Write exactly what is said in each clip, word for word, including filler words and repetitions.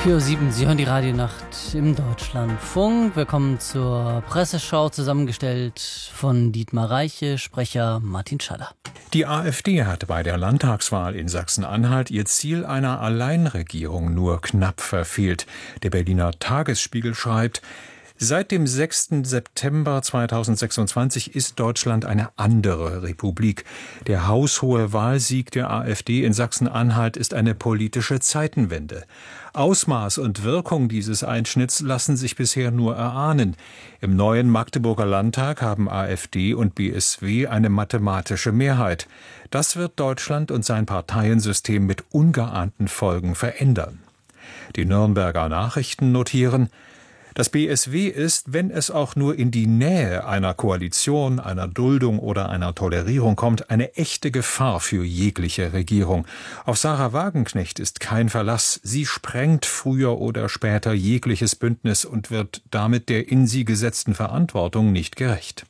vier Uhr sieben, Sie hören die Radionacht im Deutschlandfunk. Willkommen zur Presseschau, zusammengestellt von Dietmar Reiche, Sprecher Martin Schaller. Die AfD hat bei der Landtagswahl in Sachsen-Anhalt ihr Ziel einer Alleinregierung nur knapp verfehlt. Der Berliner Tagesspiegel schreibt: Seit dem sechsten September zweitausendsechsundzwanzig ist Deutschland eine andere Republik. Der haushohe Wahlsieg der AfD in Sachsen-Anhalt ist eine politische Zeitenwende. Ausmaß und Wirkung dieses Einschnitts lassen sich bisher nur erahnen. Im neuen Magdeburger Landtag haben AfD und B S W eine mathematische Mehrheit. Das wird Deutschland und sein Parteiensystem mit ungeahnten Folgen verändern. Die Nürnberger Nachrichten notieren: Das B S W ist, wenn es auch nur in die Nähe einer Koalition, einer Duldung oder einer Tolerierung kommt, eine echte Gefahr für jegliche Regierung. Auf Sarah Wagenknecht ist kein Verlass. Sie sprengt früher oder später jegliches Bündnis und wird damit der in sie gesetzten Verantwortung nicht gerecht.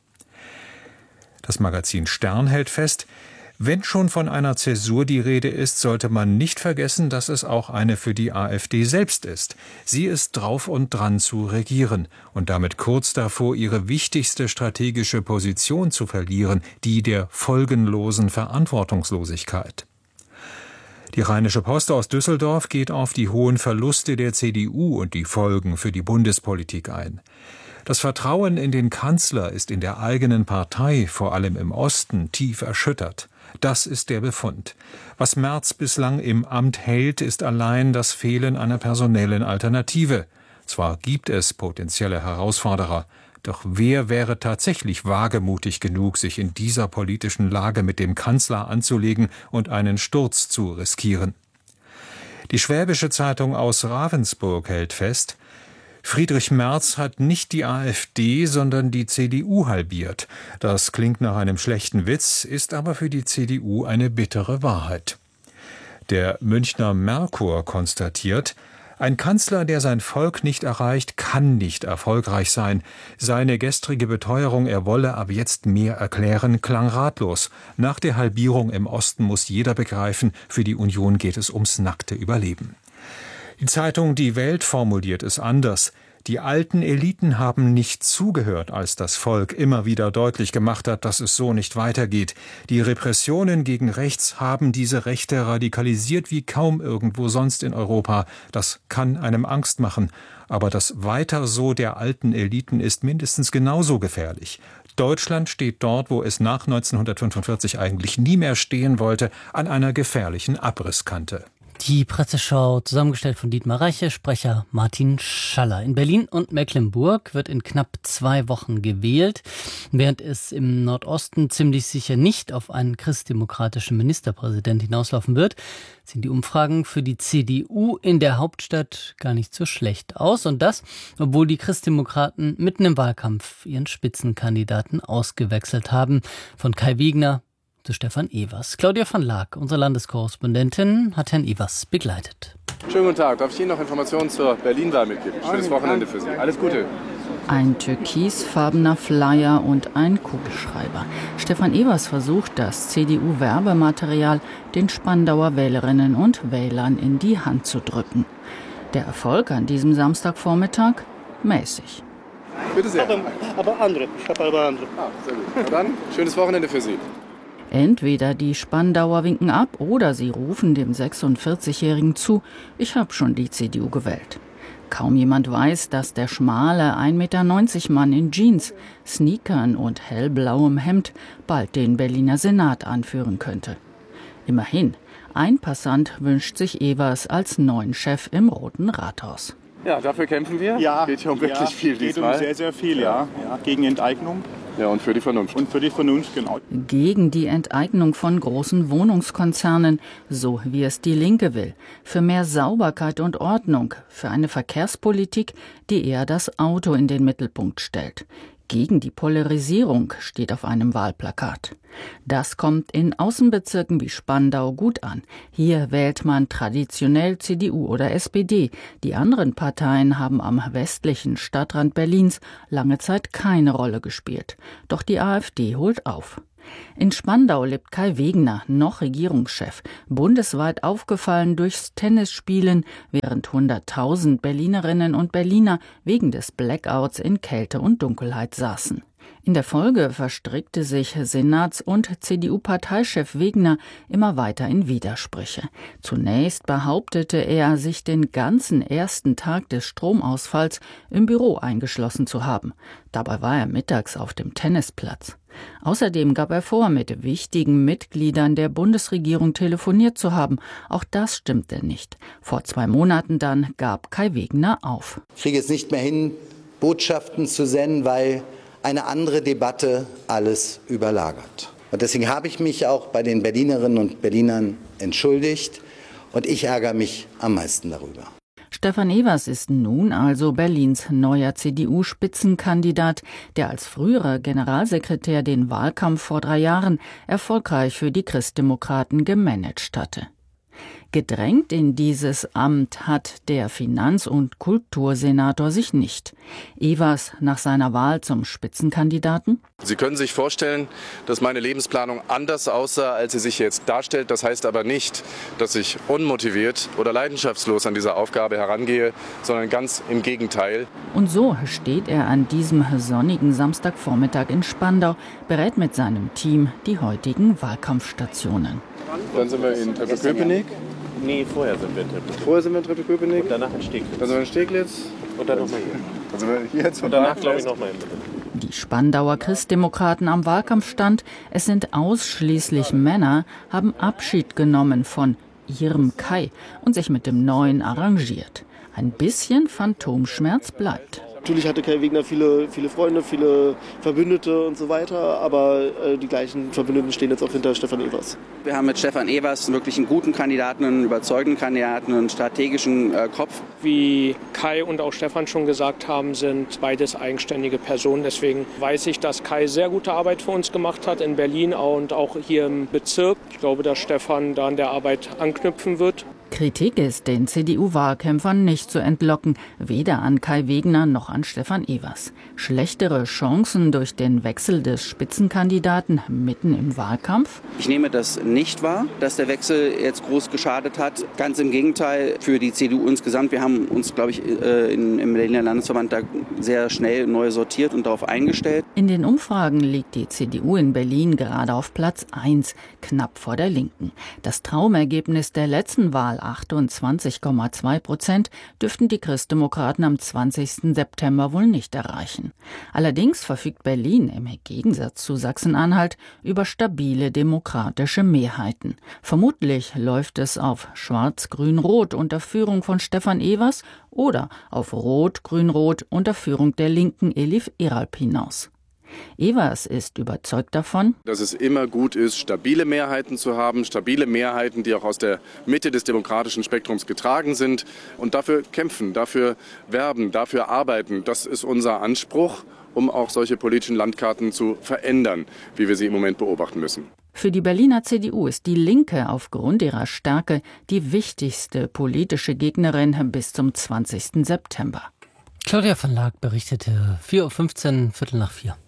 Das Magazin Stern hält fest: Wenn schon von einer Zäsur die Rede ist, sollte man nicht vergessen, dass es auch eine für die AfD selbst ist. Sie ist drauf und dran zu regieren und damit kurz davor, ihre wichtigste strategische Position zu verlieren, die der folgenlosen Verantwortungslosigkeit. Die Rheinische Post aus Düsseldorf geht auf die hohen Verluste der C D U und die Folgen für die Bundespolitik ein. Das Vertrauen in den Kanzler ist in der eigenen Partei, vor allem im Osten, tief erschüttert. Das ist der Befund. Was Merz bislang im Amt hält, ist allein das Fehlen einer personellen Alternative. Zwar gibt es potenzielle Herausforderer, doch wer wäre tatsächlich wagemutig genug, sich in dieser politischen Lage mit dem Kanzler anzulegen und einen Sturz zu riskieren? Die Schwäbische Zeitung aus Ravensburg hält fest: Friedrich Merz hat nicht die AfD, sondern die C D U halbiert. Das klingt nach einem schlechten Witz, ist aber für die C D U eine bittere Wahrheit. Der Münchner Merkur konstatiert: Ein Kanzler, der sein Volk nicht erreicht, kann nicht erfolgreich sein. Seine gestrige Beteuerung, er wolle ab jetzt mehr erklären, klang ratlos. Nach der Halbierung im Osten muss jeder begreifen, für die Union geht es ums nackte Überleben. Die Zeitung Die Welt formuliert es anders: Die alten Eliten haben nicht zugehört, als das Volk immer wieder deutlich gemacht hat, dass es so nicht weitergeht. Die Repressionen gegen rechts haben diese Rechte radikalisiert wie kaum irgendwo sonst in Europa. Das kann einem Angst machen. Aber das Weiter so der alten Eliten ist mindestens genauso gefährlich. Deutschland steht dort, wo es nach neunzehnhundertfünfundvierzig eigentlich nie mehr stehen wollte, an einer gefährlichen Abrisskante. Die Presseschau, zusammengestellt von Dietmar Reiche, Sprecher Martin Schaller. In Berlin und Mecklenburg wird in knapp zwei Wochen gewählt. Während es im Nordosten ziemlich sicher nicht auf einen christdemokratischen Ministerpräsident hinauslaufen wird, sehen die Umfragen für die C D U in der Hauptstadt gar nicht so schlecht aus. Und das, obwohl die Christdemokraten mitten im Wahlkampf ihren Spitzenkandidaten ausgewechselt haben. Von Kai Wegner zu Stefan Evers. Claudia van Laak, unsere Landeskorrespondentin, hat Herrn Evers begleitet. Schönen guten Tag. Darf ich Ihnen noch Informationen zur Berlin-Wahl mitgeben? Schönes Wochenende für Sie. Alles Gute. Ein türkisfarbener Flyer und ein Kugelschreiber. Stefan Evers versucht, das C D U-Werbematerial den Spandauer Wählerinnen und Wählern in die Hand zu drücken. Der Erfolg an diesem Samstagvormittag? Mäßig. Bitte sehr. Aber, aber andere. Ich habe aber andere. Ah, sehr gut. Na dann, schönes Wochenende für Sie. Entweder die Spandauer winken ab oder sie rufen dem sechsundvierzigjährigen zu: Ich habe schon die C D U gewählt. Kaum jemand weiß, dass der schmale ein Meter neunzig Mann in Jeans, Sneakern und hellblauem Hemd bald den Berliner Senat anführen könnte. Immerhin, ein Passant wünscht sich Evers als neuen Chef im Roten Rathaus. Ja, dafür kämpfen wir. Ja, geht hier um wirklich ja, viel geht diesmal. um sehr, sehr viel, ja. ja. Gegen Enteignung. Ja, und für die Vernunft. Und für die Vernunft, genau. Gegen die Enteignung von großen Wohnungskonzernen, so wie es die Linke will. Für mehr Sauberkeit und Ordnung. Für eine Verkehrspolitik, die eher das Auto in den Mittelpunkt stellt. Gegen die Polarisierung steht auf einem Wahlplakat. Das kommt in Außenbezirken wie Spandau gut an. Hier wählt man traditionell C D U oder S P D. Die anderen Parteien haben am westlichen Stadtrand Berlins lange Zeit keine Rolle gespielt. Doch die AfD holt auf. In Spandau lebt Kai Wegner, noch Regierungschef, bundesweit aufgefallen durchs Tennisspielen, während hunderttausend Berlinerinnen und Berliner wegen des Blackouts in Kälte und Dunkelheit saßen. In der Folge verstrickte sich Senats- und C D U-Parteichef Wegner immer weiter in Widersprüche. Zunächst behauptete er, sich den ganzen ersten Tag des Stromausfalls im Büro eingeschlossen zu haben. Dabei war er mittags auf dem Tennisplatz. Außerdem gab er vor, mit wichtigen Mitgliedern der Bundesregierung telefoniert zu haben. Auch das stimmte nicht. Vor zwei Monaten dann gab Kai Wegner auf. Ich kriege es nicht mehr hin, Botschaften zu senden, weil eine andere Debatte alles überlagert. Und deswegen habe ich mich auch bei den Berlinerinnen und Berlinern entschuldigt und ich ärgere mich am meisten darüber. Stefan Evers ist nun also Berlins neuer C D U-Spitzenkandidat, der als früherer Generalsekretär den Wahlkampf vor drei Jahren erfolgreich für die Christdemokraten gemanagt hatte. Gedrängt in dieses Amt hat der Finanz- und Kultursenator sich nicht. Evers nach seiner Wahl zum Spitzenkandidaten? Sie können sich vorstellen, dass meine Lebensplanung anders aussah, als sie sich jetzt darstellt. Das heißt aber nicht, dass ich unmotiviert oder leidenschaftslos an diese Aufgabe herangehe, sondern ganz im Gegenteil. Und so steht er an diesem sonnigen Samstagvormittag in Spandau, berät mit seinem Team die heutigen Wahlkampfstationen. Dann sind wir in Treptow-Köpenick. Nee, vorher sind wir in Treptow. Vorher sind wir in Treptow-Köpenick. Und danach in Steglitz. Dann sind wir in Steglitz. Und dann nochmal hier. Dann sind wir hier jetzt. Und danach, glaube ich, nochmal in Berlin. Die Spandauer Christdemokraten am Wahlkampfstand, es sind ausschließlich Männer, haben Abschied genommen von ihrem Kai und sich mit dem Neuen arrangiert. Ein bisschen Phantomschmerz bleibt. Natürlich hatte Kai Wegner viele, viele Freunde, viele Verbündete und so weiter, aber äh, die gleichen Verbündeten stehen jetzt auch hinter Stefan Evers. Wir haben mit Stefan Evers wirklich einen guten Kandidaten, einen überzeugenden Kandidaten, einen strategischen äh, Kopf. Wie Kai und auch Stefan schon gesagt haben, sind beides eigenständige Personen. Deswegen weiß ich, dass Kai sehr gute Arbeit für uns gemacht hat in Berlin und auch hier im Bezirk. Ich glaube, dass Stefan da an der Arbeit anknüpfen wird. Kritik ist den C D U-Wahlkämpfern nicht zu entlocken, weder an Kai Wegner noch an Stefan Evers. Schlechtere Chancen durch den Wechsel des Spitzenkandidaten mitten im Wahlkampf? Ich nehme das nicht wahr, dass der Wechsel jetzt groß geschadet hat. Ganz im Gegenteil für die C D U insgesamt. Wir haben uns, glaube ich, in, im Berliner Landesverband da sehr schnell neu sortiert und darauf eingestellt. In den Umfragen liegt die C D U in Berlin gerade auf Platz eins, knapp vor der Linken. Das Traumergebnis der letzten Wahl, achtundzwanzig Komma zwei Prozent, dürften die Christdemokraten am zwanzigsten September wohl nicht erreichen. Allerdings verfügt Berlin im Gegensatz zu Sachsen-Anhalt über stabile demokratische Mehrheiten. Vermutlich läuft es auf Schwarz-Grün-Rot unter Führung von Stefan Evers oder auf Rot-Grün-Rot unter Führung der Linken Elif Eralp hinaus. Evers ist überzeugt davon, dass es immer gut ist, stabile Mehrheiten zu haben, stabile Mehrheiten, die auch aus der Mitte des demokratischen Spektrums getragen sind und dafür kämpfen, dafür werben, dafür arbeiten. Das ist unser Anspruch, um auch solche politischen Landkarten zu verändern, wie wir sie im Moment beobachten müssen. Für die Berliner C D U ist die Linke aufgrund ihrer Stärke die wichtigste politische Gegnerin bis zum zwanzigsten September. Claudia van Laak berichtete vier Uhr fünfzehn, Viertel nach vier.